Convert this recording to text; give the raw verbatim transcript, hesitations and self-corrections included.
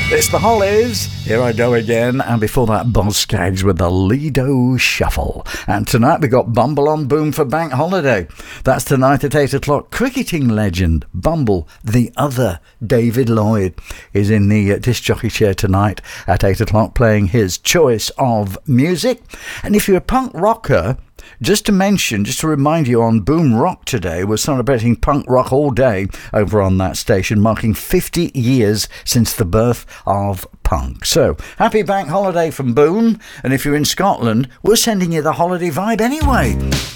It's the Hollies, Here I Go Again, and before that, Boz Scaggs with the Lido Shuffle. And tonight we got Bumble on Boom for Bank Holiday. That's tonight at eight o'clock. Cricketing legend Bumble, the other David Lloyd, is in the uh, disc jockey chair tonight at eight o'clock playing his choice of music. And if you're a punk rocker, just to mention, just to remind you, on Boom Rock today, we're celebrating punk rock all day over on that station, marking fifty years since the birth of punk. So, happy bank holiday from Boom, and if you're in Scotland, we're sending you the holiday vibe anyway.